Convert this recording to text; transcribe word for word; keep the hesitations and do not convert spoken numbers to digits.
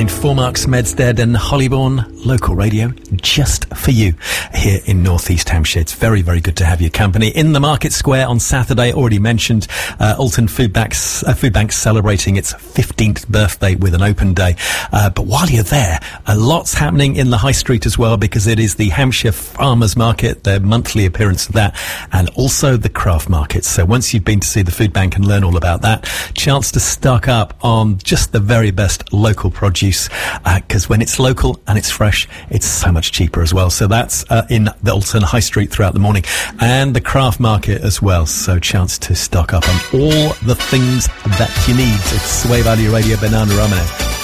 between Four Marks, Medstead and Hollybourne. Local radio just for you here in North East Hampshire. It's very, very good to have your company. In the Market Square on Saturday, already mentioned, uh, Alton Food Bank's, uh, Food Bank celebrating its fifteenth birthday with an open day. Uh, but while you're there, a lot's happening in the High Street as well, because it is the Hampshire Farmers Market, their monthly appearance of that, and also the craft market. So once you've been to see the Food Bank and learn all about that, chance to stock up on just the very best local produce, because uh, when it's local and it's fresh, it's so much cheaper as well. So that's uh, in the Alton High Street throughout the morning, and the craft market as well. So chance to stock up on all the things that you need. It's Sway Value Radio, Banana Ramone.